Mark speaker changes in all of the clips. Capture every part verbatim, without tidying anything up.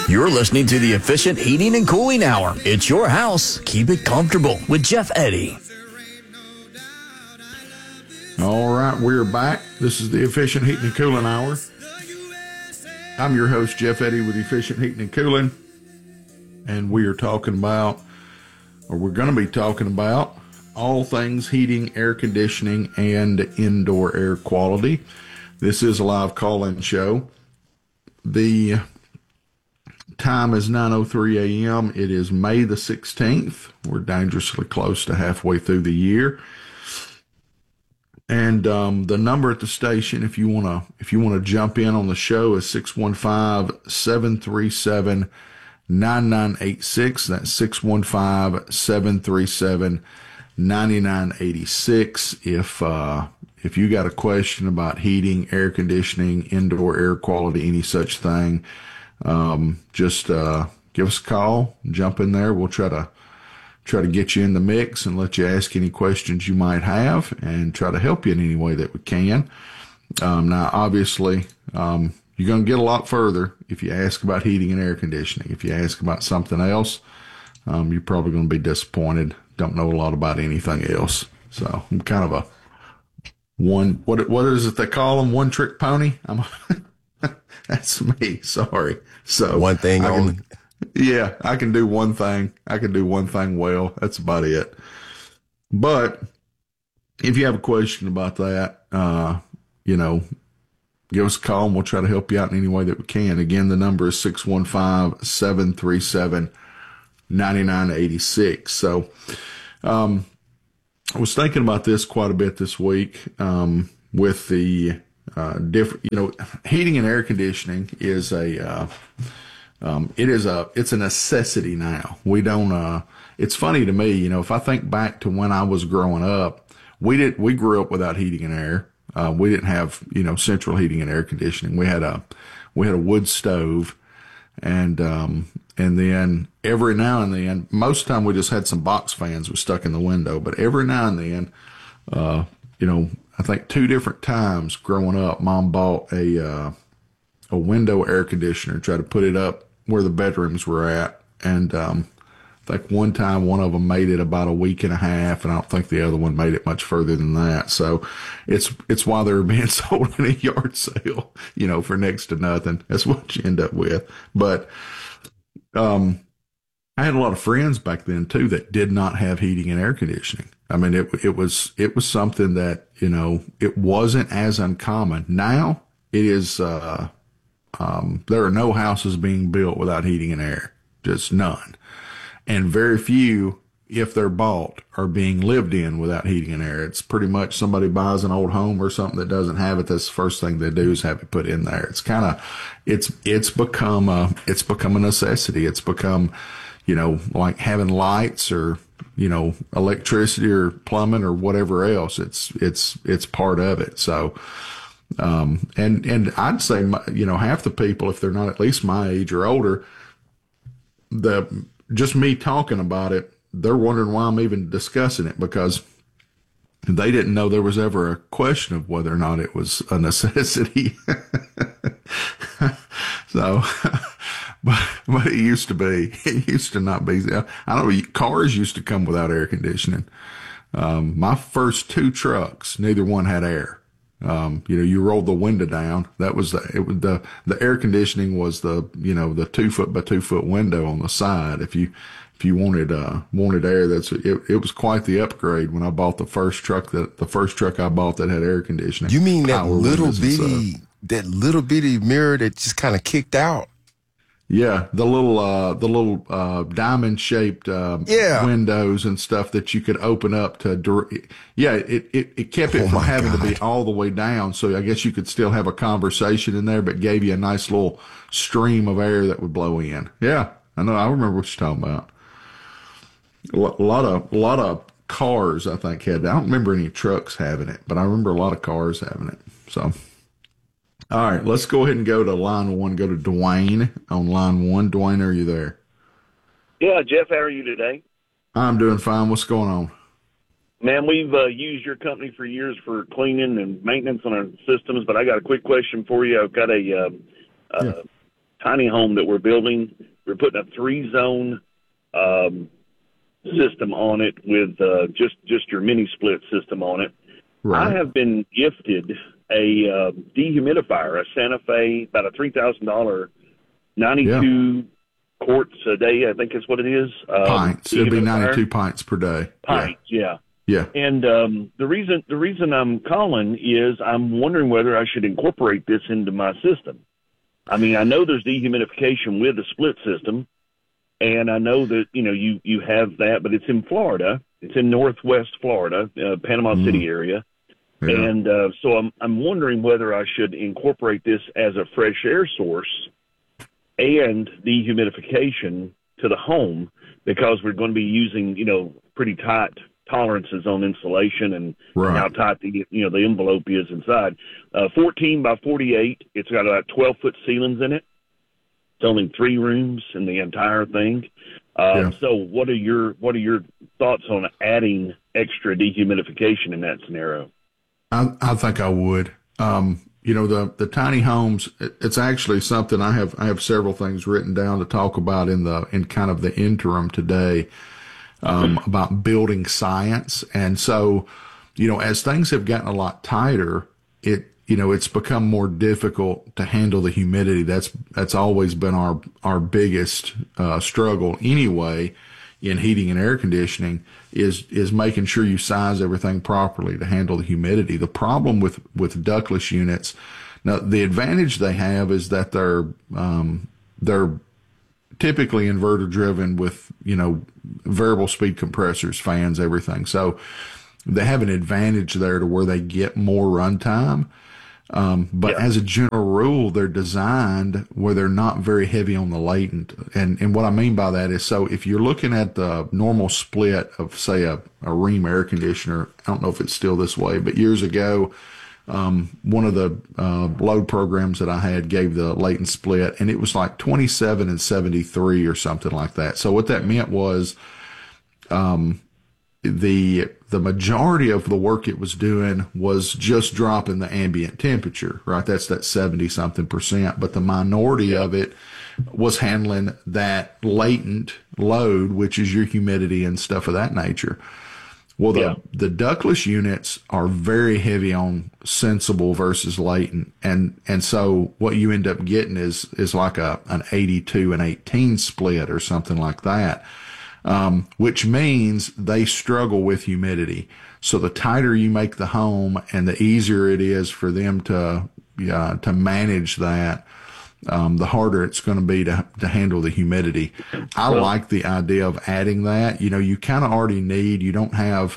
Speaker 1: You're listening to the Efficient Heating and Cooling Hour. It's your house. Keep it comfortable with Jeff Eddy.
Speaker 2: All right, we're back. This is the Efficient Heating and Cooling Hour. I'm your host, Jeff Eddy, with Efficient Heating and Cooling. And we are talking about, or we're going to be talking about, all things heating, air conditioning, and indoor air quality. This is a live call-in show. The time is nine oh three a.m. It is May the sixteenth. We're dangerously close to halfway through the year. And um, the number at the station, if you want to if you want to jump in on the show, is six one five, seven three seven, nine nine eight six. That's six one five, seven three seven, nine nine eight six. If uh, if you got a question about heating, air conditioning, indoor air quality, any such thing, um, just uh, give us a call. Jump in there. We'll try to try to get you in the mix and let you ask any questions you might have and try to help you in any way that we can. Um, now, obviously, um, you're going to get a lot further if you ask about heating and air conditioning. If you ask about something else, um, you're probably going to be disappointed. Don't know a lot about anything else. So I'm kind of a one, what, what is it they call them? One trick pony? I'm a, that's me. Sorry. So
Speaker 3: one thing
Speaker 2: I can,
Speaker 3: only.
Speaker 2: Yeah, I can do one thing. I can do one thing well. That's about it. But if you have a question about that, uh, you know, give us a call and we'll try to help you out in any way that we can. Again, the number is six one five, seven three seven, nine nine eight six. So, um, I was thinking about this quite a bit this week, um, with the, uh, different, you know, heating and air conditioning is a, uh, Um, it is a, it's a necessity now. We don't, uh, it's funny to me, you know, if I think back to when I was growing up, we did, we grew up without heating and air. Uh, we didn't have, you know, central heating and air conditioning. We had a, we had a wood stove and, um, and then every now and then, most of the time we just had some box fans we stuck in the window, but every now and then, uh, you know, I think two different times growing up, Mom bought a, uh, a window air conditioner, tried to put it up where the bedrooms were at. And, um, I think one time one of them made it about a week and a half, and I don't think the other one made it much further than that. So it's, it's why they're being sold in a yard sale, you know, for next to nothing. That's what you end up with. But, um, I had a lot of friends back then too that did not have heating and air conditioning. I mean, it, it was, it was something that, you know, it wasn't as uncommon. Now it is, uh, Um, there are no houses being built without heating and air, just none. And very few, if they're bought, are being lived in without heating and air. It's pretty much somebody buys an old home or something that doesn't have it. That's the first thing they do is have it put in there. It's kind of, it's, it's become a, it's become a necessity. It's become, you know, like having lights or, you know, electricity or plumbing or whatever else. It's, it's, it's part of it. So, Um, and, and I'd say, you know, half the people, if they're not at least my age or older, the, just me talking about it, they're wondering why I'm even discussing it because they didn't know there was ever a question of whether or not it was a necessity. So, but, but it used to be, it used to not be. I don't know, cars used to come without air conditioning. Um, my first two trucks, neither one had air. Um, you know, you rolled the window down. That was the, it was the, the air conditioning was the, you know, the two foot by two foot window on the side. If you, if you wanted, uh, wanted air, that's, it, it was quite the upgrade when I bought the first truck that, the first truck I bought that had air conditioning.
Speaker 3: You mean that
Speaker 2: Power
Speaker 3: little
Speaker 2: windows and
Speaker 3: bitty,
Speaker 2: stuff.
Speaker 3: that little bitty mirror that just kind of kicked out?
Speaker 2: Yeah, the little, uh, the little, uh, diamond shaped, uh,
Speaker 3: Yeah.
Speaker 2: windows and stuff that you could open up to, dir- yeah, it, it, it kept it
Speaker 3: Oh
Speaker 2: from
Speaker 3: my
Speaker 2: having
Speaker 3: God.
Speaker 2: to be all the way down. So I guess you could still have a conversation in there, but gave you a nice little stream of air that would blow in. Yeah, I know. I remember what you're talking about. A lo- a lot of, a lot of cars, I think, had, I don't remember any trucks having it, but I remember a lot of cars having it. So. All right, let's go ahead and go to line one. Go to Dwayne on line one. Dwayne, are you there?
Speaker 4: Yeah, Jeff, how are you today?
Speaker 2: I'm doing fine. What's going on?
Speaker 4: Man, we've uh, used your company for years for cleaning and maintenance on our systems, but I got a quick question for you. I've got a, uh,
Speaker 2: Yeah.
Speaker 4: uh, tiny home that we're building. We're putting a three zone um, system on it with uh, just just your mini split system on it.
Speaker 2: Right.
Speaker 4: I have been gifted a uh, dehumidifier, a Santa Fe, about a three thousand dollar, ninety-two yeah. quarts a day, I think is what it is. Um,
Speaker 2: pints. It'd be ninety-two pints per day.
Speaker 4: Pints, yeah.
Speaker 2: Yeah.
Speaker 4: yeah. And um, the reason the reason I'm calling is I'm wondering whether I should incorporate this into my system. I mean, I know there's dehumidification with the split system, and I know that, you know, you, you have that, but it's in Florida. It's in Northwest Florida, uh, Panama mm. City area. Yeah. And uh, so I'm I'm wondering whether I should incorporate this as a fresh air source and dehumidification to the home, because we're going to be using, you know, pretty tight tolerances on insulation and
Speaker 2: right.
Speaker 4: how tight the, you know, the envelope is inside. Uh, fourteen by forty-eight. It's got about twelve foot ceilings in it. It's only three rooms in the entire thing. Um,
Speaker 2: yeah.
Speaker 4: So what are your what are your thoughts on adding extra dehumidification in that scenario?
Speaker 2: I, I think I would. Um, you know, the, the tiny homes, it, it's actually something I have, I have several things written down to talk about in the, in kind of the interim today, um, about building science. And so, you know, as things have gotten a lot tighter, it, you know, it's become more difficult to handle the humidity. That's, that's always been our, our biggest, uh, struggle anyway in heating and air conditioning is, is making sure you size everything properly to handle the humidity. The problem with, with ductless units, now the advantage they have is that they're, um, they're typically inverter driven with, you know, variable speed compressors, fans, everything. So they have an advantage there to where they get more runtime. Um, but yeah. as a general rule, they're designed where they're not very heavy on the latent. And, and what I mean by that is, so if you're looking at the normal split of, say, a, a Rheem air conditioner, I don't know if it's still this way, but years ago, um, one of the, uh, load programs that I had gave the latent split, and it was like twenty-seven and seventy-three or something like that. So what that meant was, um, the, the majority of the work it was doing was just dropping the ambient temperature, right? That's that seventy something percent. But the minority of it was handling that latent load, which is your humidity and stuff of that nature. Well, the, yeah. the ductless units are very heavy on sensible versus latent. And, and so what you end up getting is, is like a, an eighty-two and eighteen split or something like that. Um, which means they struggle with humidity. So the tighter you make the home and the easier it is for them to, uh, to manage that, um, the harder it's going to be to, to handle the humidity. I well, like the idea of adding that. You know, you kind of already need, you don't have,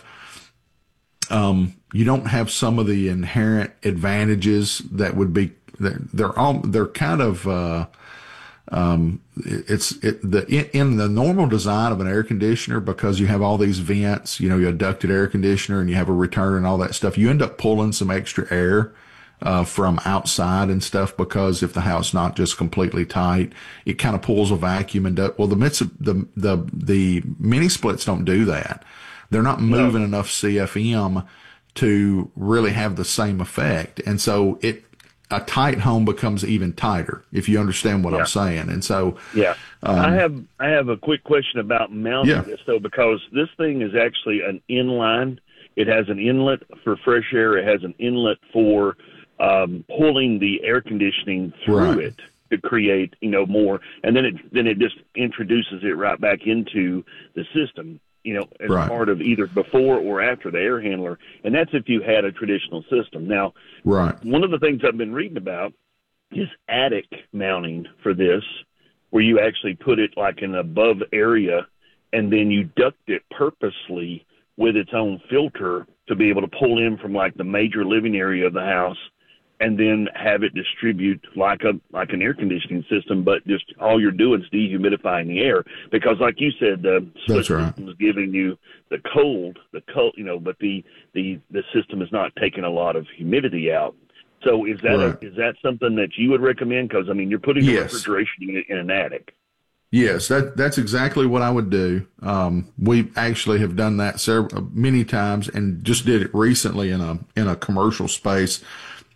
Speaker 2: um, you don't have some of the inherent advantages that would be, they're, they're all, they're kind of, uh, Um, it's, it, the, in, in the normal design of an air conditioner, because you have all these vents, you know, you have a ducted air conditioner and you have a return and all that stuff, you end up pulling some extra air, uh, from outside and stuff, because if the house is not just completely tight, it kind of pulls a vacuum and does, well, the, the, the, the mini splits don't do that. They're not moving no. enough C F M to really have the same effect. And so it, a tight home becomes even tighter, if you understand what yeah. I'm saying. And so,
Speaker 4: yeah, um, I have, I have a quick question about mounting
Speaker 2: yeah.
Speaker 4: this though, because this thing is actually an inline. It has an inlet for fresh air. It has an inlet for, um, pulling the air conditioning through
Speaker 2: right.
Speaker 4: it to create, you know, more. And then it, then it just introduces it right back into the system, you know, as right. part of either before or after the air handler. And that's if you had a traditional system. Now,
Speaker 2: right.
Speaker 4: one of the things I've been reading about is attic mounting for this, where you actually put it like in an above area and then you duct it purposely with its own filter to be able to pull in from like the major living area of the house and then have it distribute like a like an air conditioning system, but just all you're doing is dehumidifying the air. Because, like you said, the split
Speaker 2: right.
Speaker 4: system is giving you the cold, the cold, you know, but the the the system is not taking a lot of humidity out. So, is that right. a, is that something that you would recommend? Because I mean, you're putting yes. a refrigeration unit in an attic.
Speaker 2: Yes, that that's exactly what I would do. Um, we actually have done that several many times, and just did it recently in a in a commercial space.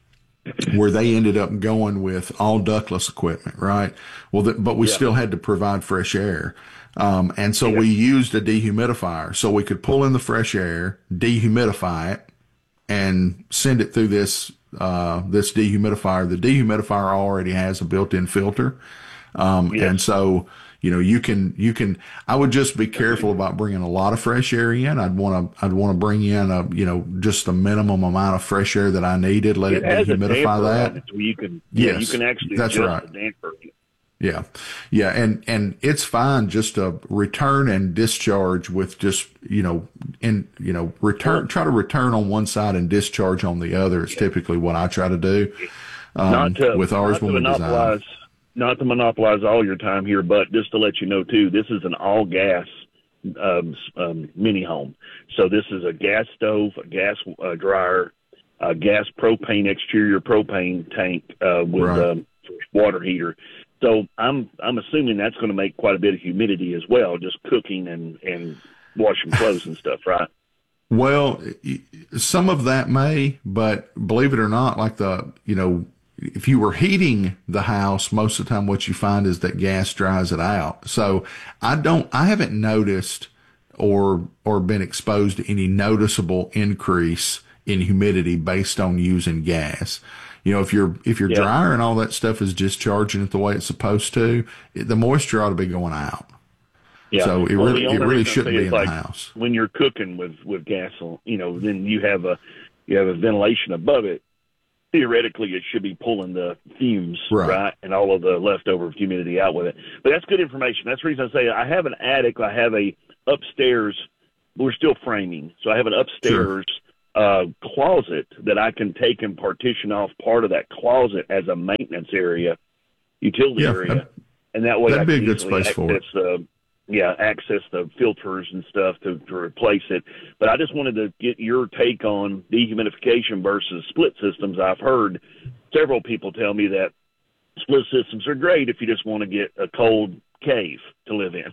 Speaker 2: where they ended up going with all ductless equipment, right? Well, th- but we
Speaker 4: Yeah.
Speaker 2: still had to provide fresh air. Um, and so
Speaker 4: Yeah.
Speaker 2: we used a dehumidifier so we could pull in the fresh air, dehumidify it, and send it through this, uh, this dehumidifier. The dehumidifier already has a built-in filter. Um,
Speaker 4: Yes.
Speaker 2: and so, you know, you can, you can, I would just be careful about bringing a lot of fresh air in. I'd want to, I'd want to bring in a, you know, just the minimum amount of fresh air that I needed. Let it,
Speaker 4: It has a
Speaker 2: dehumidify
Speaker 4: damper
Speaker 2: that.
Speaker 4: on it, so you can, yeah, you
Speaker 2: Yes,
Speaker 4: can actually
Speaker 2: that's
Speaker 4: adjust
Speaker 2: right.
Speaker 4: the damper.
Speaker 2: Yeah. Yeah. And, and it's fine just to return and discharge with just, you know, in, you know, return, try to return on one side and discharge on the other is typically what I try to do. Um,
Speaker 4: Not to,
Speaker 2: with ours
Speaker 4: not to
Speaker 2: when we
Speaker 4: monopolize,
Speaker 2: design.
Speaker 4: not to monopolize all your time here, but just to let you know too, this is an all gas um, um, mini home. So this is a gas stove, a gas uh, dryer, a gas propane exterior propane tank uh, with
Speaker 2: Right.
Speaker 4: um, water heater. So I'm I'm assuming that's going to make quite a bit of humidity as well, just cooking and, and washing clothes and stuff, right?
Speaker 2: Well, y- some of that may, but believe it or not, like the, you know, if you were heating the house, most of the time what you find is that gas dries it out. So I don't, I haven't noticed or, or been exposed to any noticeable increase in humidity based on using gas. You know, if your, if your
Speaker 4: Yeah.
Speaker 2: dryer and all that stuff is discharging it the way it's supposed to, it, the moisture ought to be going out.
Speaker 4: Yeah.
Speaker 2: So it
Speaker 4: Well,
Speaker 2: really,
Speaker 4: the
Speaker 2: it
Speaker 4: only
Speaker 2: really
Speaker 4: reason I
Speaker 2: shouldn't
Speaker 4: say
Speaker 2: be
Speaker 4: is,
Speaker 2: in
Speaker 4: like,
Speaker 2: the house.
Speaker 4: when you're cooking with with gas, you know, then you have a you have a ventilation above it. Theoretically, it should be pulling the fumes,
Speaker 2: Right.
Speaker 4: right, and all of the leftover humidity out with it. But that's good information. That's the reason I say I have an attic. I have a upstairs. We're still framing, so I have an upstairs uh, closet that I can take and partition off part of that closet as a maintenance area, utility
Speaker 2: Yeah,
Speaker 4: area,
Speaker 2: that-
Speaker 4: and that way
Speaker 2: that'd
Speaker 4: I
Speaker 2: be a
Speaker 4: can
Speaker 2: good
Speaker 4: easily
Speaker 2: space for it.
Speaker 4: access the yeah access the filters and stuff to, to replace it. But I just wanted to get your take on dehumidification versus split systems. I've heard several people tell me that split systems are great if you just want to get a cold cave to live in.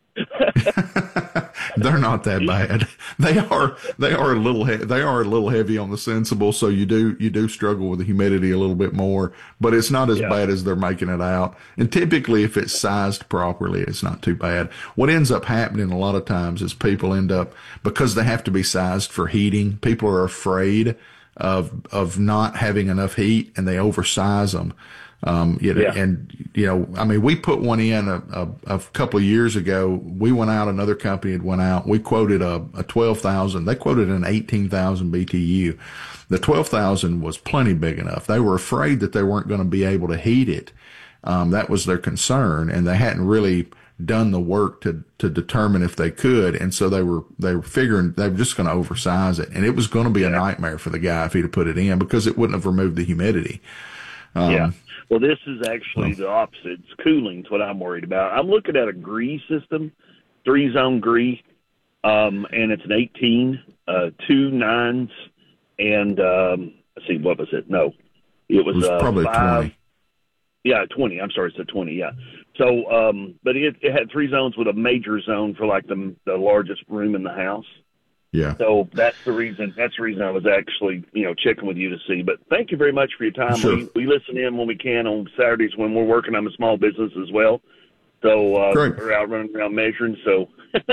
Speaker 2: They're not that bad. They are they are a little he- they are a little heavy on the sensible, so you do you do struggle with the humidity a little bit more, but it's not as
Speaker 4: Yeah.
Speaker 2: bad as they're making it out. And typically, if it's sized properly, it's not too bad. What ends up happening a lot of times is people end up, because they have to be sized for heating, people are afraid of of not having enough heat and they oversize them. Um, you know,
Speaker 4: Yeah.
Speaker 2: and, you know, I mean, we put one in a, a, a couple of years ago. We went out, another company had went out. We quoted a, a twelve thousand. They quoted an eighteen thousand B T U. The twelve thousand was plenty big enough. They were afraid that they weren't going to be able to heat it. Um, that was their concern, and they hadn't really done the work to, to determine if they could. And so they were, they were figuring they were just going to oversize it. And it was going to be a nightmare for the guy if he'd have put it in, because it wouldn't have removed the humidity. Um,
Speaker 4: Yeah. Well, this is actually the opposite. It's cooling is what I'm worried about. I'm looking at a G R E system, three-zone G R E, um, and it's an eighteen, uh, two nines, and um, let's see, what was it? No, it was,
Speaker 2: It was
Speaker 4: uh,
Speaker 2: probably
Speaker 4: five.
Speaker 2: twenty.
Speaker 4: Yeah, twenty. I'm sorry, it's a twenty. Yeah. So, um, but it, it had three zones with a major zone for like the the largest room in the house.
Speaker 2: Yeah.
Speaker 4: So that's the reason. That's the reason I was actually, you know, checking with you to see. But thank you very much for your time.
Speaker 2: Sure.
Speaker 4: We we listen in when we can on Saturdays when we're working on a small business as well. So uh,
Speaker 2: Great.
Speaker 4: we're out running around measuring. So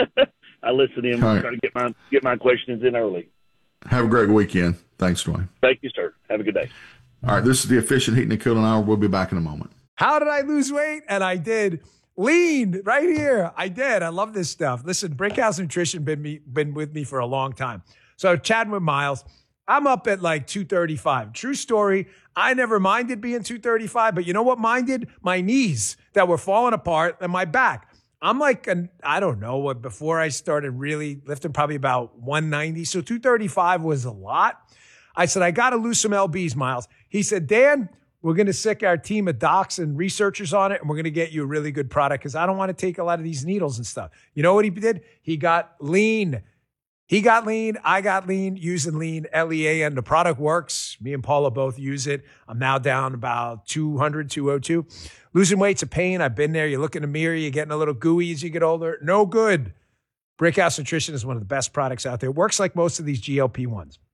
Speaker 4: I listen in.
Speaker 2: All right.
Speaker 4: Try to get my get my questions in early.
Speaker 2: Have a great weekend. Thanks, Dwayne.
Speaker 4: Thank you, sir. Have a good day.
Speaker 2: All right. This is the Efficient Heating and Cooling Hour. We'll be back in a moment.
Speaker 5: How did I lose weight? And I did. Lean right here. I did. I love this stuff. Listen, Brickhouse Nutrition been me been with me for a long time. So chatting with Miles, I'm up at like two thirty-five. True story. I never minded being two thirty-five, but you know what minded? My knees that were falling apart and my back. I'm like, an, I don't know what, before I started really lifting, probably about one ninety. So two thirty-five was a lot. I said, I got to lose some L Bs, Miles. He said, Dan, we're going to sick our team of docs and researchers on it, and we're going to get you a really good product because I don't want to take a lot of these needles and stuff. You know what he did? He got lean. He got lean. I got lean using lean, L E A, and the product works. Me and Paula both use it. I'm now down about two hundred, two oh two. Losing weight's a pain. I've been there. You look in the mirror, you're getting a little gooey as you get older. No good. Brickhouse Nutrition is one of the best products out there. It works like most of these G L P ones.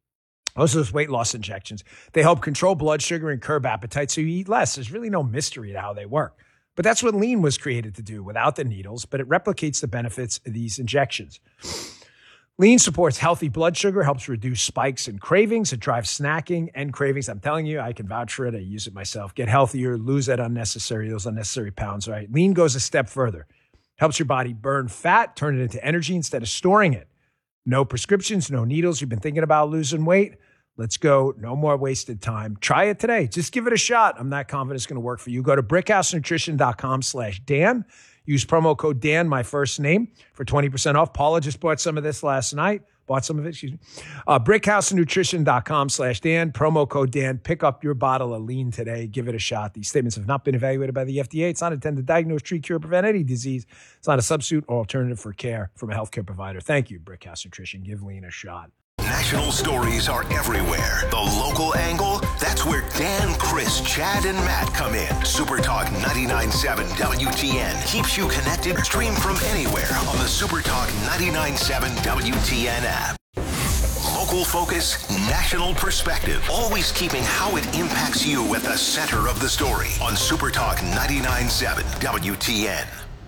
Speaker 5: Those are those weight loss injections. They help control blood sugar and curb appetite, so you eat less. There's really no mystery to how they work. But that's what Lean was created to do without the needles, but it replicates the benefits of these injections. Lean supports healthy blood sugar, helps reduce spikes and cravings. It drives snacking and cravings. I'm telling you, I can vouch for it. I use it myself. Get healthier, lose that unnecessary, those unnecessary pounds, right? Lean goes a step further. Helps your body burn fat, turn it into energy instead of storing it. No prescriptions, no needles. You've been thinking about losing weight? Let's go. No more wasted time. Try it today. Just give it a shot. I'm not confident it's going to work for you. Go to brickhousenutrition.com slash Dan. Use promo code Dan, my first name, for twenty percent off. Paula just bought some of this last night. Bought some of it, excuse me. Uh, brickhousenutrition.com slash Dan. Promo code Dan. Pick up your bottle of Lean today. Give it a shot. These statements have not been evaluated by the F D A. It's not intended to diagnose, treat, cure, or prevent any disease. It's not a substitute or alternative for care from a healthcare provider. Thank you, Brickhouse Nutrition. Give Lean a shot.
Speaker 6: National stories are everywhere. The local angle, that's where Dan, Chris, Chad, and Matt come in. Super Talk ninety-nine point seven W T N keeps you connected. Stream from anywhere on the Super Talk ninety-nine point seven W T N app. Local focus, national perspective. Always keeping how it impacts you at the center of the story on Super Talk ninety-nine point seven W T N.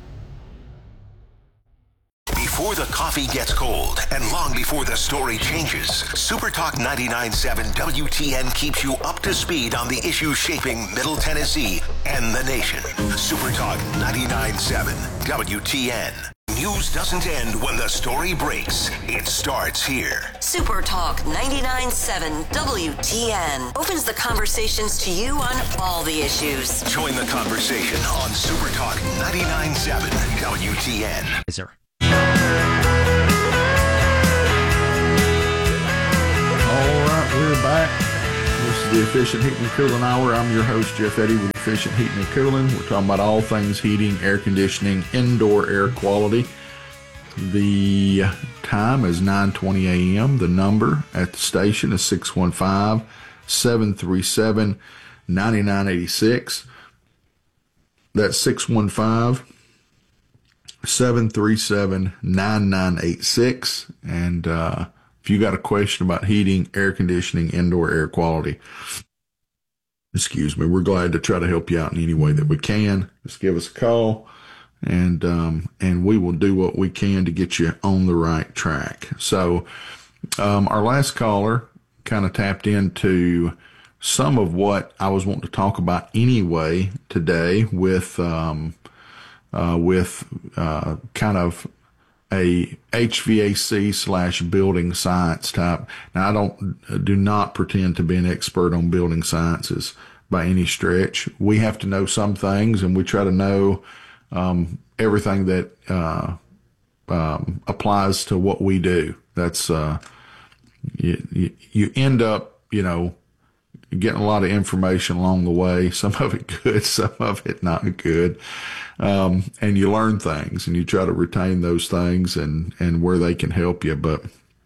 Speaker 6: Before the coffee gets cold and long before the story changes, Super Talk ninety-nine point seven W T N keeps you up to speed on the issues shaping Middle Tennessee and the nation. Super Talk ninety-nine point seven W T N. News doesn't end when the story breaks. It starts here.
Speaker 7: Super Talk ninety-nine point seven W T N opens the conversations to you on all the issues.
Speaker 6: Join the conversation on Super Talk ninety-nine point seven W T N.
Speaker 1: Yes, sir.
Speaker 2: All right, we're back. This is the Efficient Heating and Cooling Hour. I'm your host, Jeff Eddy, with Efficient Heating and Cooling. We're talking about all things heating, air conditioning, indoor air quality. The time is nine twenty a.m. The number at the station is six one five, seven three seven, nine nine eight six. That's six one five, seven three seven, nine nine eight six. And uh, if you got a question about heating, air conditioning, indoor air quality, excuse me, we're glad to try to help you out in any way that we can. Just give us a call, and um, and we will do what we can to get you on the right track. So um, our last caller kind of tapped into some of what I was wanting to talk about anyway today with um, uh, with uh, kind of a H V A C slash building science type. Now, I don't do not pretend to be an expert on building sciences by any stretch. We have to know some things, and we try to know um, everything that uh, um, applies to what we do. That's uh, you, you, you end up, you know, getting a lot of information along the way, some of it good, some of it not good. Um, and you learn things, and you try to retain those things and, and where they can help you. But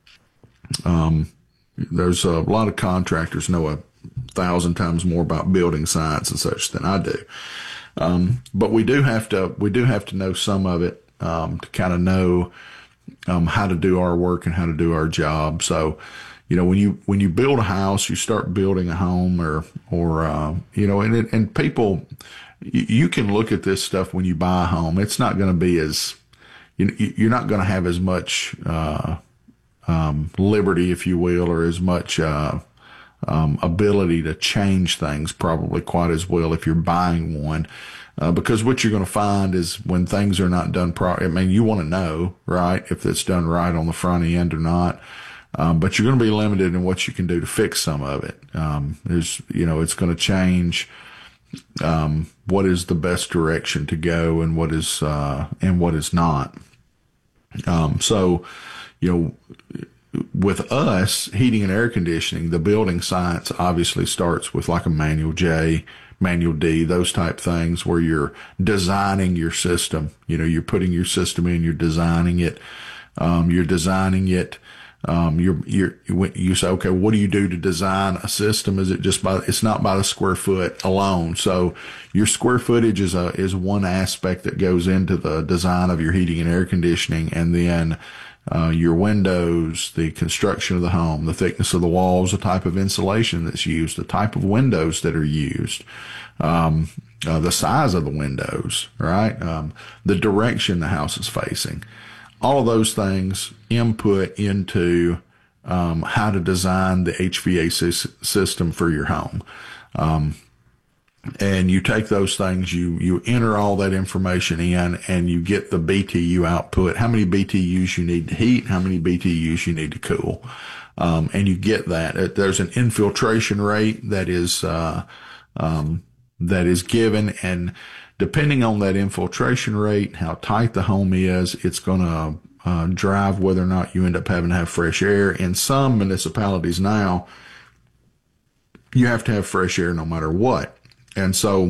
Speaker 2: um, there's a lot of contractors know a thousand times more about building science and such than I do. Um, but we do have to, we do have to know some of it um, to kind of know um, how to do our work and how to do our job. So, you know, when you, when you build a house, you start building a home or, or, uh, you know, and it, and people, you, you can look at this stuff when you buy a home. It's not going to be as, you, you're not going to have as much, uh, um, liberty, if you will, or as much, uh, um, ability to change things probably quite as well if you're buying one. Uh, because what you're going to find is when things are not done properly, I mean, you want to know, right, if it's done right on the front end or not. Um, but you're going to be limited in what you can do to fix some of it. Um, there's, you know, it's going to change, um, what is the best direction to go and what is, uh, and what is not. Um, so, you know, with us, heating and air conditioning, the building science obviously starts with like a manual J, manual D, those type things where you're designing your system. You know, you're putting your system in, you're designing it, um, you're designing it, Um, you're, you're, you say, okay, what do you do to design a system? Is it just by, it's not by the square foot alone. So your square footage is a, is one aspect that goes into the design of your heating and air conditioning. And then, uh, your windows, the construction of the home, the thickness of the walls, the type of insulation that's used, the type of windows that are used, um, uh, the size of the windows, right? Um, the direction the house is facing. All of those things input into um, how to design the H V A C system for your home. Um, and you take those things, you, you enter all that information in, and you get the B T U output, how many B T Us you need to heat, how many B T Us you need to cool. Um, and you get that. There's an infiltration rate that is, uh, um, that is given, and depending on that infiltration rate, how tight the home is, it's going to uh, drive whether or not you end up having to have fresh air. In some municipalities now, you have to have fresh air no matter what. And so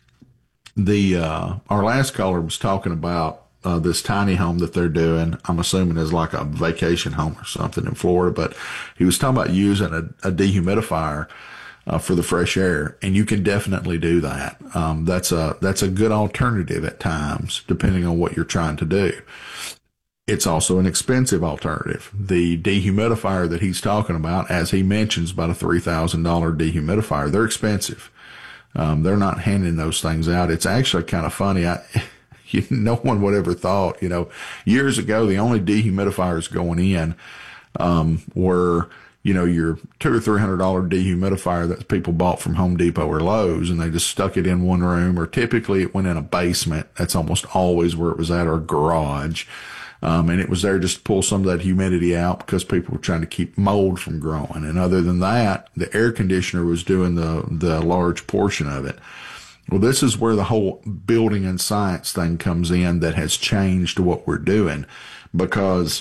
Speaker 2: the uh, our last caller was talking about uh, this tiny home that they're doing. I'm assuming is like a vacation home or something in Florida, but he was talking about using a, a dehumidifier Uh, for the fresh air, and you can definitely do that. Um, that's a that's a good alternative at times, depending on what you're trying to do. It's also an expensive alternative. The dehumidifier that he's talking about, as he mentions, about a three thousand dollars dehumidifier. They're expensive. Um, they're not handing those things out. It's actually kind of funny. I, you, no one would ever thought, you know, years ago the only dehumidifiers going in um, were, you know, your two or three hundred dollar dehumidifier that people bought from Home Depot or Lowe's, and they just stuck it in one room, or typically it went in a basement. That's almost always where it was at, or a garage. Um, and it was there just to pull some of that humidity out because people were trying to keep mold from growing. And other than that, the air conditioner was doing the, the large portion of it. Well, this is where the whole building and science thing comes in that has changed what we're doing, because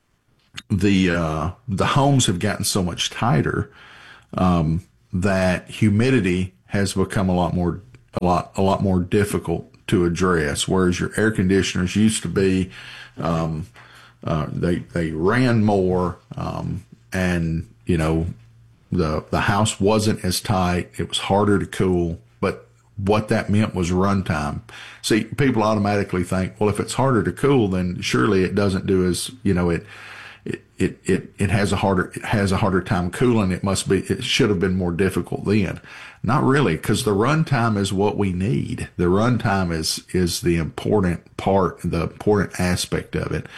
Speaker 2: the uh, the homes have gotten so much tighter um, that humidity has become a lot more a lot a lot more difficult to address. Whereas your air conditioners used to be, um, uh, they they ran more, um, and you know the the house wasn't as tight. It was harder to cool, but what that meant was runtime. See, people automatically think, well, if it's harder to cool, then surely it doesn't do as you know it. It, it, it, it has a harder, it has a harder time cooling. It must be, it should have been more difficult then. Not really, because the runtime is what we need. The runtime is, is the important part, the important aspect of it.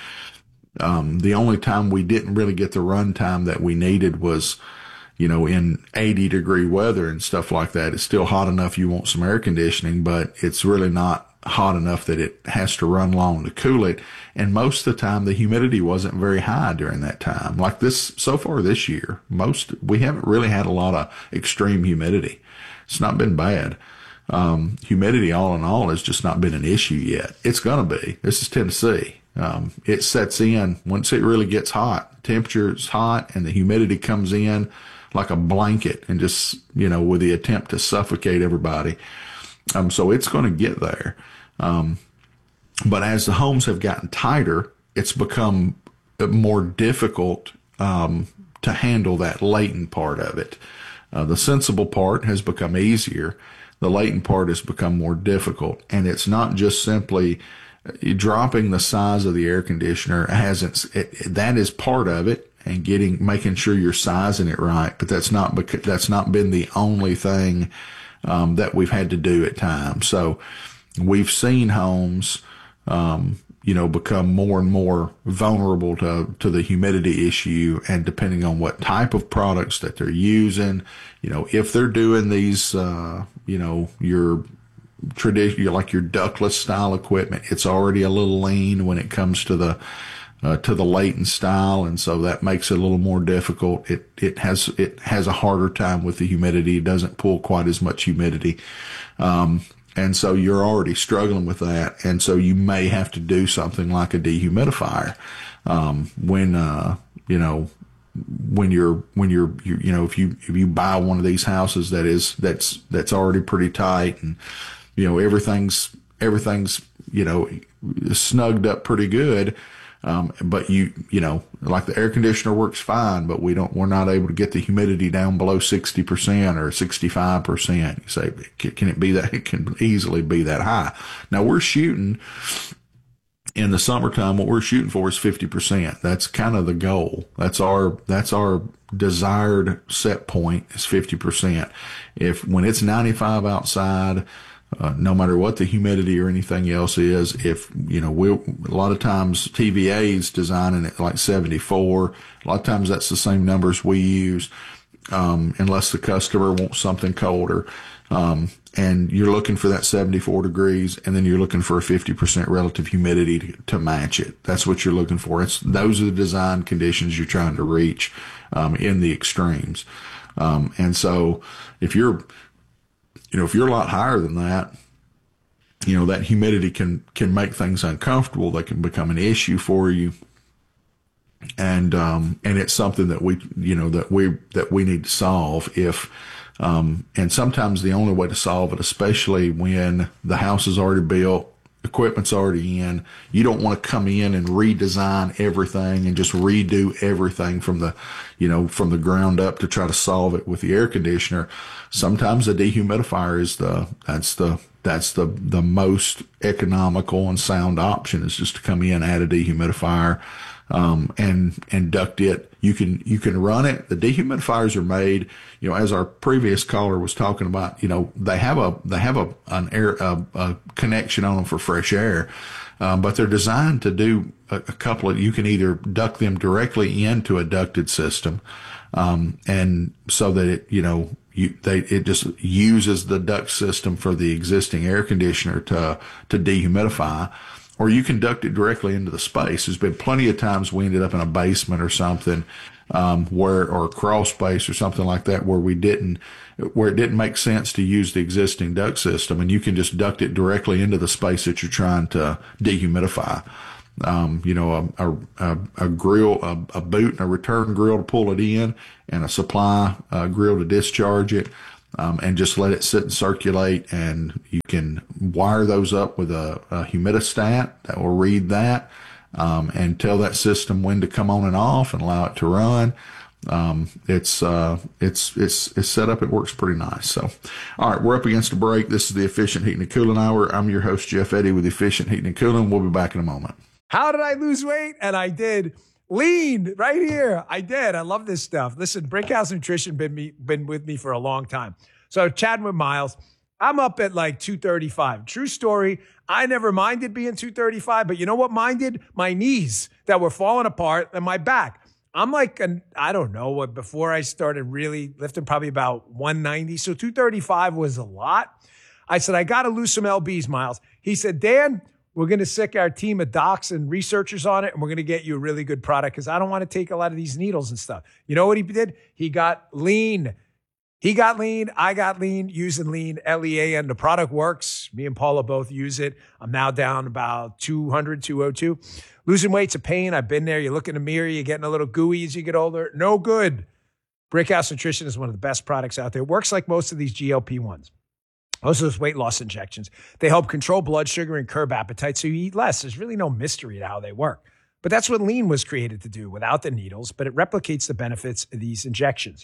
Speaker 2: Um, the only time we didn't really get the runtime that we needed was, you know, in eighty degree weather and stuff like that. It's still hot enough you want some air conditioning, but it's really not hot enough that it has to run long to cool it. And most of the time, the humidity wasn't very high during that time. Like this, so far this year, most, we haven't really had a lot of extreme humidity. It's not been bad. Um, humidity all in all has just not been an issue yet. It's going to be. This is Tennessee. Um, it sets in once it really gets hot. Temperature is hot and the humidity comes in like a blanket and just, you know, with the attempt to suffocate everybody. Um, so it's going to get there. Um, but as the homes have gotten tighter, it's become more difficult, um, to handle that latent part of it. Uh, the sensible part has become easier. The latent part has become more difficult. And it's not just simply dropping the size of the air conditioner. Hasn't, it, that is part of it, and getting, making sure you're sizing it right. But that's not, because that's not been the only thing Um, that we've had to do at times. So we've seen homes, um, you know, become more and more vulnerable to, to the humidity issue. And depending on what type of products that they're using, you know, if they're doing these, uh, you know, your traditional, like your ductless style equipment, it's already a little lean when it comes to the, Uh, to the latent style, and so that makes it a little more difficult. It it has it has a harder time with the humidity. It doesn't pull quite as much humidity, um, and so you're already struggling with that. And so you may have to do something like a dehumidifier um, when uh, you know when you're when you're you, you know if you if you buy one of these houses that is that's that's already pretty tight, and you know everything's everything's you know snugged up pretty good. Um, but you, you know, like the air conditioner works fine, but we don't, we're not able to get the humidity down below sixty percent or sixty-five percent. You say, can it be that? It can easily be that high. Now we're shooting in the summertime. What we're shooting for is fifty percent. That's kind of the goal. That's our, that's our desired set point is fifty percent. If, when it's ninety-five outside, Uh, no matter what the humidity or anything else is, if, you know, we, a lot of times T V A's designing it like seventy-four. A lot of times that's the same numbers we use, um, unless the customer wants something colder. Um, and you're looking for that seventy-four degrees, and then you're looking for a fifty percent relative humidity to, to match it. That's what you're looking for. It's, those are the design conditions you're trying to reach, um, in the extremes. Um, and so if you're, You know, if you're a lot higher than that, you know, that humidity can, can make things uncomfortable. They can become an issue for you. And, um, and it's something that we, you know, that we, that we need to solve if, um, and sometimes the only way to solve it, especially when the house is already built, equipment's already in, you don't want to come in and redesign everything and just redo everything from the, you know, from the ground up to try to solve it with the air conditioner. Sometimes a dehumidifier is the, that's the, that's the, the most economical and sound option, is just to come in, add a dehumidifier, um, and, and duct it. You can, you can run it. The dehumidifiers are made, you know, as our previous caller was talking about, you know, they have a, they have a, an air, a, a connection on them for fresh air. Um, but they're designed to do a, a couple of, you can either duct them directly into a ducted system, um, and so that it, you know, you, they, it just uses the duct system for the existing air conditioner to, to dehumidify, or you can duct it directly into the space. There's been plenty of times we ended up in a basement or something, um, where, or a crawl space or something like that, where we didn't, where it didn't make sense to use the existing duct system, and you can just duct it directly into the space that you're trying to dehumidify. Um, you know, a, a, a grill, a, a boot and a return grill to pull it in, and a supply uh, grill to discharge it, um, and just let it sit and circulate. And you can wire those up with a, a humidistat that will read that, um, and tell that system when to come on and off and allow it to run. Um, it's, uh, it's, it's, it's set up. It works pretty nice. So, all right, we're up against a break. This is the Efficient Heating and Cooling Hour. I'm your host, Jeff Eddy, with Efficient Heating and Cooling. We'll be back in a moment.
Speaker 5: How did I lose weight? And I did. Lean right here. I did. I love this stuff. Listen, Brickhouse Nutrition been me, been with me for a long time. So chatting with Miles, I'm up at like two thirty-five. True story. I never minded being two thirty-five, but you know what minded? My knees that were falling apart and my back. I'm like, an, I don't know what, before I started really lifting, probably about one ninety. So two thirty-five was a lot. I said, I got to lose some L Bs, Miles. He said, Dan, we're going to sick our team of docs and researchers on it, and we're going to get you a really good product, because I don't want to take a lot of these needles and stuff. You know what he did? He got lean. He got lean. I got lean, using lean, L E A N. The product works. Me and Paula both use it. I'm now down about two hundred, two oh two. Losing weight's a pain. I've been there. You look in the mirror, you're getting a little gooey as you get older. No good. Brickhouse Nutrition is one of the best products out there. It works like most of these G L P ones. Most of those weight loss injections, they help control blood sugar and curb appetite, so you eat less. There's really no mystery to how they work. But that's what lean was created to do, without the needles, but it replicates the benefits of these injections.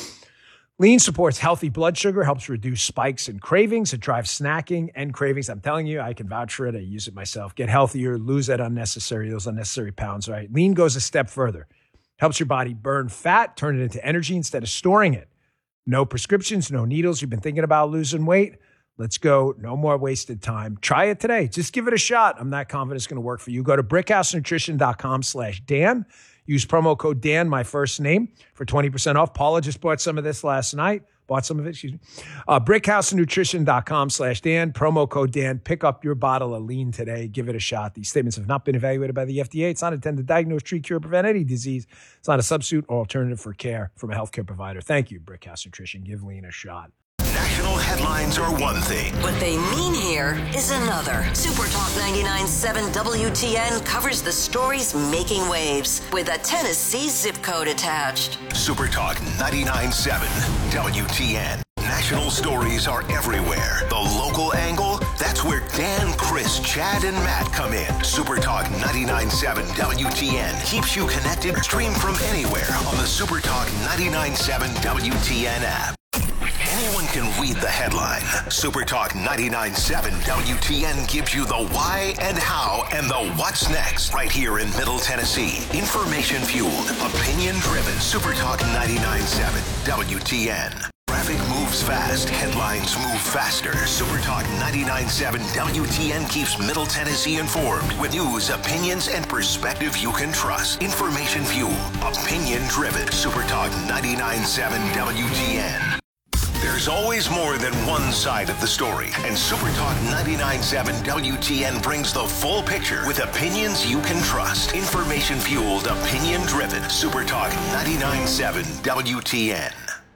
Speaker 5: Lean supports healthy blood sugar, helps reduce spikes and cravings. It drives snacking and cravings. I'm telling you, I can vouch for it. I use it myself. Get healthier, lose that unnecessary, those unnecessary pounds, right? Lean goes a step further. Helps your body burn fat, turn it into energy instead of storing it. No prescriptions, no needles. You've been thinking about losing weight? Let's go. No more wasted time. Try it today. Just give it a shot. I'm not confident it's going to work for you. Go to brickhousenutrition.com slash Dan. Use promo code Dan, my first name, for twenty percent off. Paula just bought some of this last night. Bought some of it, excuse me. Uh, brickhousenutrition.com slash Dan. Promo code Dan. Pick up your bottle of lean today. Give it a shot. These statements have not been evaluated by the F D A. It's not intended to diagnose, treat, cure, prevent any disease. It's not a substitute or alternative for care from a healthcare provider. Thank you, Brickhouse Nutrition. Give lean a shot.
Speaker 6: National headlines are one thing.
Speaker 7: What they mean here is another. Super Talk ninety-nine point seven W T N covers the stories making waves with a Tennessee zip code attached.
Speaker 6: Super Talk ninety-nine point seven W T N. National stories are everywhere. The local angle, that's That's where Dan, Chris, Chad, and Matt come in. Super Talk ninety-nine point seven W T N keeps you connected. Stream from anywhere on the Super Talk ninety-nine point seven W T N app. Anyone can read the headline. Super Talk ninety-nine point seven W T N gives you the why and how and the what's next right here in Middle Tennessee. Information fueled, opinion driven. Super Talk ninety-nine point seven W T N. Traffic moves fast. Headlines move faster. Super Talk ninety-nine point seven W T N keeps Middle Tennessee informed with news, opinions, and perspective you can trust. Information fueled, opinion driven. Super Talk ninety-nine point seven W T N. There's always more than one side of the story, and Super Talk ninety-nine point seven W T N brings the full picture with opinions you can trust. Information fueled, opinion driven. Super Talk ninety-nine point seven W T N.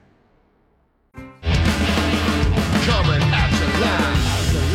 Speaker 8: Coming at you live,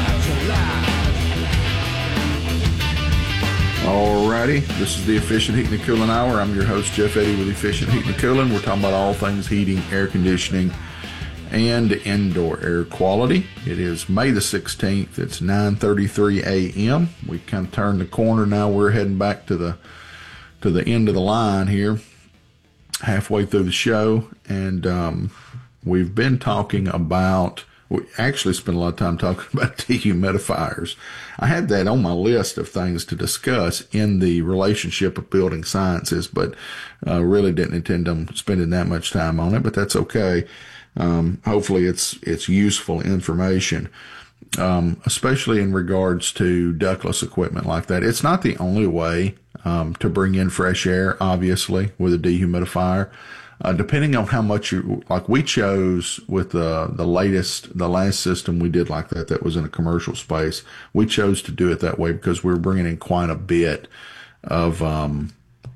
Speaker 8: live, live.
Speaker 2: Alrighty, this is the Efficient Heating and Cooling Hour. I'm your host, Jeff Eddy with Efficient Heating and Cooling. We're talking about all things heating, air conditioning, and indoor air quality. It is May the sixteenth. It's nine thirty-three a.m. We kind of turned the corner now. We're heading back to the to the end of the line here, halfway through the show, and um, we've been talking about. We actually spent a lot of time talking about dehumidifiers. I had that on my list of things to discuss in the relationship of building sciences, but uh, really didn't intend on spending that much time on it. But that's okay. Um, hopefully it's, it's useful information, um, especially in regards to ductless equipment like that. It's not the only way, um, to bring in fresh air, obviously, with a dehumidifier. Uh, depending on how much you, like we chose with the, the latest, the last system we did like that, that was in a commercial space. We chose to do it that way because we were bringing in quite a bit of, um,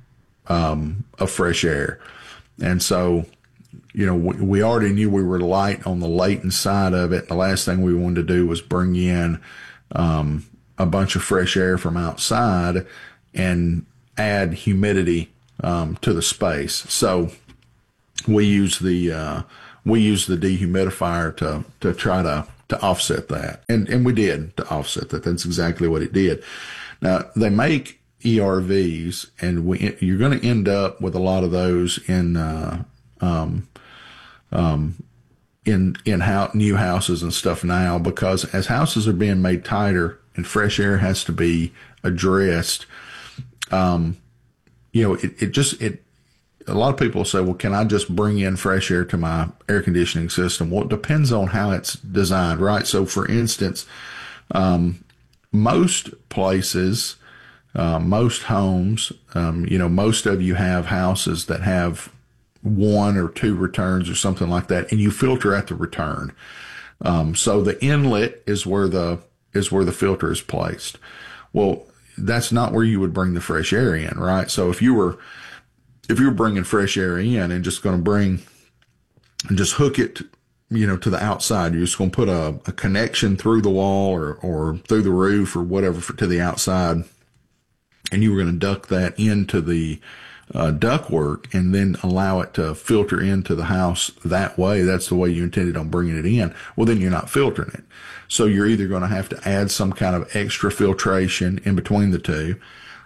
Speaker 2: um, of fresh air. And so, you know, we, we already knew we were light on the latent side of it. The last thing we wanted to do was bring in um, a bunch of fresh air from outside and add humidity um, to the space. So we use the uh, we use the dehumidifier to to try to to offset that, and and we did to offset that. That's exactly what it did. Now they make E R Vs, and we you're going to end up with a lot of those in. Uh, um, Um, in, in how, new houses and stuff now, because as houses are being made tighter and fresh air has to be addressed, um, you know, it, it just, it, a lot of people say, well, can I just bring in fresh air to my air conditioning system? Well, it depends on how it's designed, right? So for instance, um, most places, uh, most homes, um, you know, most of you have houses that have one or two returns or something like that, and you filter at the return. Um, so the inlet is where the, is where the filter is placed. Well, that's not where you would bring the fresh air in, right? So if you were, if you were bringing fresh air in and just going to bring and just hook it, you know, to the outside, you're just going to put a, a connection through the wall or, or through the roof or whatever for, to the outside, and you were going to duct that into the, Uh, ductwork and then allow it to filter into the house that way. That's the way you intended on bringing it in. Well, then you're not filtering it. So you're either going to have to add some kind of extra filtration in between the two,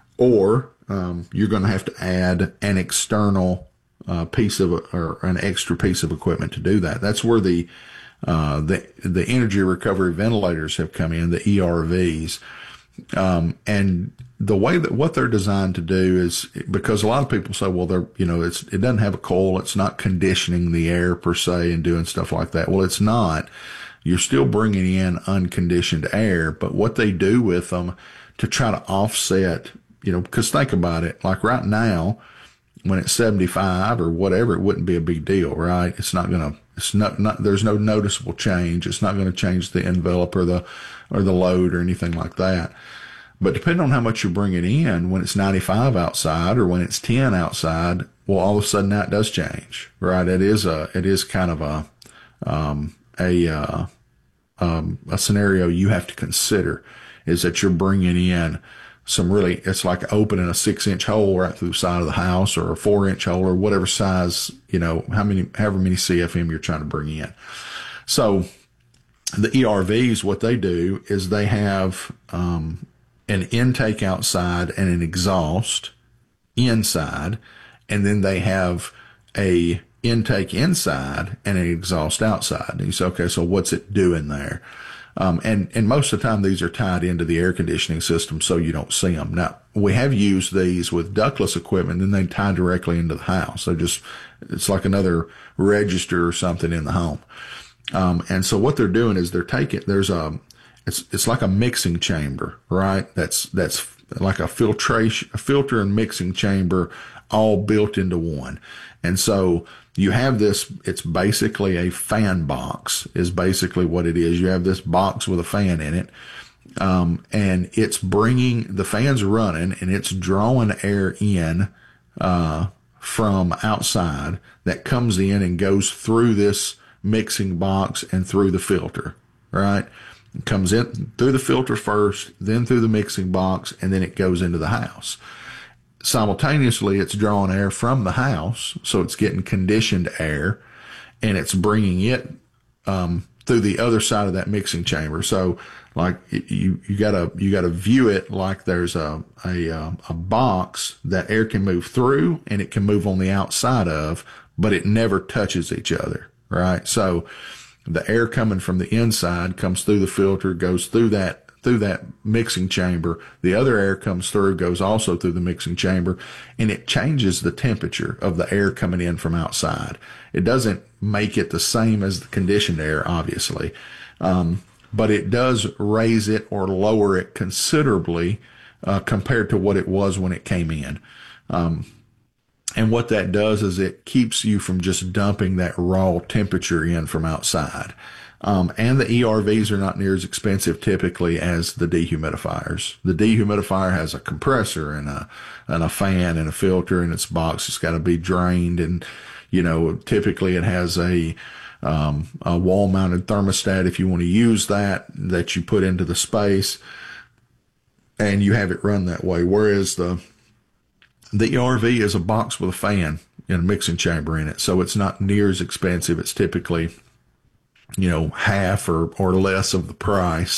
Speaker 2: or um, you're going to have to add an external uh, piece of or an extra piece of equipment to do that. That's where the uh, the the energy recovery ventilators have come in, the E R Vs, um, and the way that what they're designed to do is, because a lot of people say, well, they're, you know, it's, it doesn't have a coil. It's not conditioning the air per se and doing stuff like that. Well, it's not. You're still bringing in unconditioned air, but what they do with them to try to offset, you know, because think about it, like right now, when it's seventy-five or whatever, it wouldn't be a big deal, right? It's not going to, it's not, not, there's no noticeable change. It's not going to change the envelope or the, or the load or anything like that. But depending on how much you're bringing in, when it's ninety-five outside or when it's ten outside, well, all of a sudden that does change, right? It is a, it is kind of a, um, a, uh, um, a scenario you have to consider, is that you're bringing in some really, it's like opening a six inch hole right through the side of the house, or a four inch hole, or whatever size, you know, how many, however many C F M you're trying to bring in. So the E R Vs, what they do is they have um, an intake outside and an exhaust inside, and then they have a intake inside and an exhaust outside. And you say, okay, so what's it doing there? Um, and, and most of the time these are tied into the air conditioning system so you don't see them. Now, we have used these with ductless equipment and they tie directly into the house. So just, it's like another register or something in the home. Um, and so what they're doing is they're taking, there's a, it's, it's like a mixing chamber, right? That's, that's like a filtration, a filter and mixing chamber all built into one. And so you have this, it's basically a fan box is basically what it is. You have this box with a fan in it. Um, and it's bringing, the fan's running and it's drawing air in, uh, from outside that comes in and goes through this mixing box and through the filter, right? It comes in through the filter first, then through the mixing box, and then it goes into the house. Simultaneously, it's drawing air from the house, so it's getting conditioned air, and it's bringing it um, through the other side of that mixing chamber. So, like you, you gotta you gotta view it like there's a a a box that air can move through, and it can move on the outside of, but it never touches each other, right? So, the air coming from the inside comes through the filter, goes through that. through that mixing chamber. The other air comes through, goes also through the mixing chamber, and it changes the temperature of the air coming in from outside. It doesn't make it the same as the conditioned air, obviously, um, but it does raise it or lower it considerably uh, compared to what it was when it came in. Um, and what that does is it keeps you from just dumping that raw temperature in from outside. Um, and the E R Vs are not near as expensive typically as the dehumidifiers. The dehumidifier has a compressor and a, and a fan and a filter in its box. It's got to be drained. And, you know, typically it has a, um, a wall mounted thermostat if you want to use that, that you put into the space and you have it run that way. Whereas the, the E R V is a box with a fan and a mixing chamber in it. So it's not near as expensive. It's typically, you know, half or, or less of the price